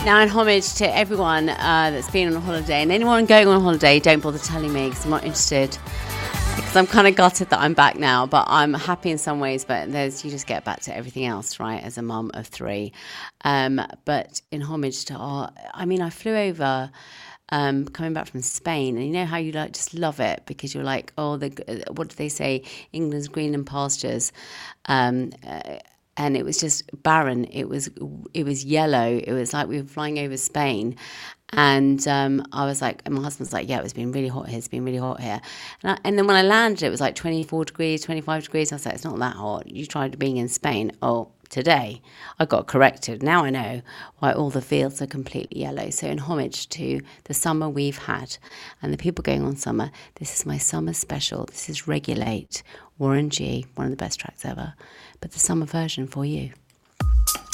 Now, in homage to everyone that's been on holiday, and anyone going on holiday, don't bother telling me because I'm not interested. Because I'm kind of gutted that I'm back now, but I'm happy in some ways. But you just get back to everything else, right? As a mum of 3, but in homage to I flew over. Coming back from Spain, and you know how you just love it because you're like, what do they say? England's green and pastures, and it was just barren. It was yellow. It was like we were flying over Spain, and I was like, and my husband's like, yeah, it's been really hot here. It's been really hot here, and then when I landed, it was like 24 degrees, 25 degrees. I was like, it's not that hot. You tried being in Spain. Oh. Today, I got corrected. Now I know why all the fields are completely yellow. So in homage to the summer we've had and the people going on summer, this is my summer special. This is Regulate, Warren G, one of the best tracks ever, but the summer version for you.